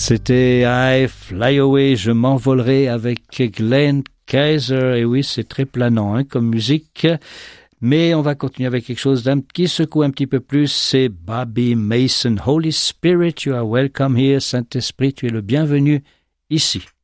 C'était I Fly Away, je m'envolerai avec Glenn Kaiser. Et oui, c'est très planant comme musique. Mais on va continuer avec quelque chose qui secoue un petit peu plus. C'est Bobby Mason. Holy Spirit, you are welcome here. Saint-Esprit, tu es le bienvenu ici.